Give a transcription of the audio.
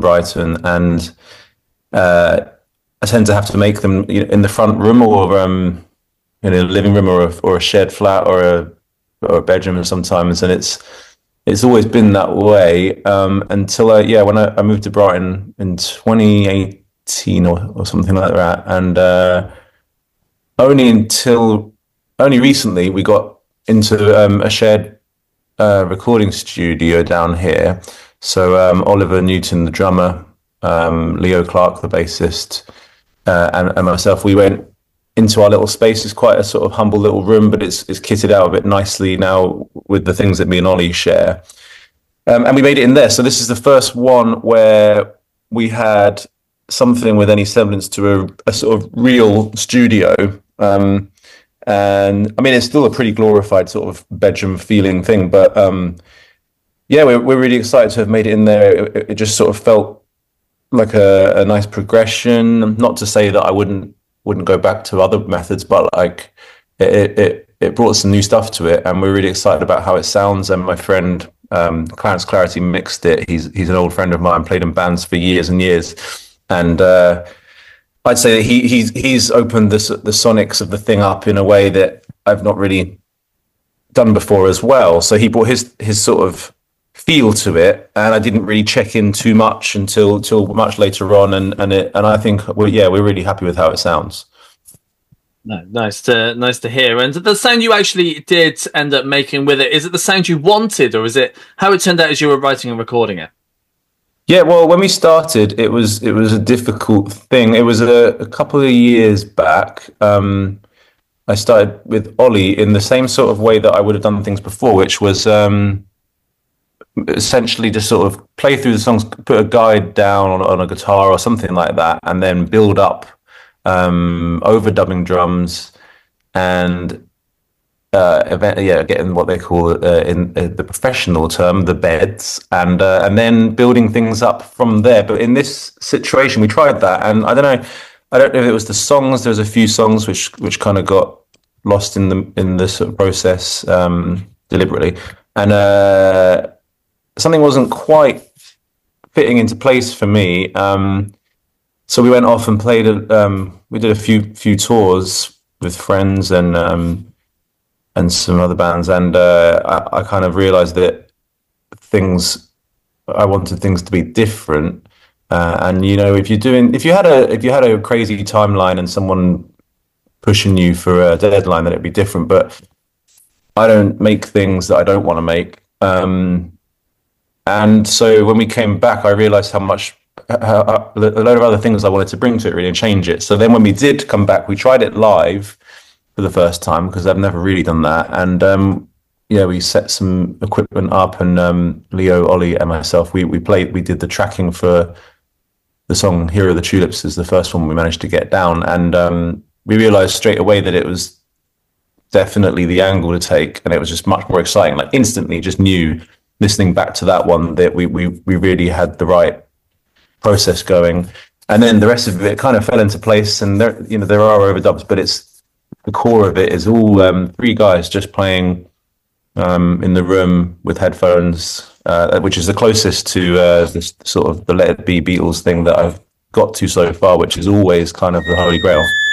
Brighton, and I tend to have to make them in the front room or in a living room or a shared flat or a bedroom sometimes, and it's always been that way until when I moved to Brighton in 2018 or something like that, and only recently we got into a shared recording studio down here. So Oliver Newton, the drummer, Leo Clark, the bassist, and myself, we went into our little space. It's quite a sort of humble little room, but it's kitted out a bit nicely now with the things that me and Ollie share. And we made it in there. So this is the first one where we had something with any semblance to a sort of real studio. And I mean, it's still a pretty glorified sort of bedroom feeling thing, but we're really excited to have made it in there. It just sort of felt like a nice progression. Not to say that I wouldn't go back to other methods, but like it brought some new stuff to it, and we're really excited about how it sounds. And my friend Clarence Clarity mixed it. He's an old friend of mine, played in bands for years and years, and I'd say that he's opened the sonics of the thing up in a way that I've not really done before as well. So he brought his sort of feel to it, and I didn't really check in too much until much later on, and I think we're really happy with how it sounds. No, nice to hear. And the sound you actually did end up making with it, is it the sound you wanted, or is it how it turned out as you were writing and recording it? Yeah, well, when we started, it was a difficult thing. It was a couple of years back. I started with Ollie in the same sort of way that I would have done things before, which was essentially just sort of play through the songs, put a guide down on a guitar or something like that, and then build up overdubbing drums and getting what they call in the professional term the beds, and then building things up from there. But in this situation, we tried that, and I don't know if it was the songs. There's a few songs which kind of got lost in the sort of process deliberately, and something wasn't quite fitting into place for me. So we went off and played. We did a few tours with friends and some other bands, and I kind of realized that I wanted things to be different. And if you had a crazy timeline and someone pushing you for a deadline, then it'd be different. But I don't make things that I don't want to make. And so when we came back, I realized how a load of other things I wanted to bring to it really and change it. So then when we did come back, we tried it live for the first time because I've never really done that. And we set some equipment up, and Leo, Ollie, and myself, we did the tracking for the song "Hero of the Tulips" is the first one we managed to get down, and we realized straight away that it was definitely the angle to take, and it was just much more exciting. Like instantly, just knew listening back to that one that we really had the right process going, and then the rest of it kind of fell into place. And there are overdubs, but it's the core of it is all three guys just playing in the room with headphones, which is the closest to this sort of the Let It Be Beatles thing that I've got to so far, which is always kind of the holy grail.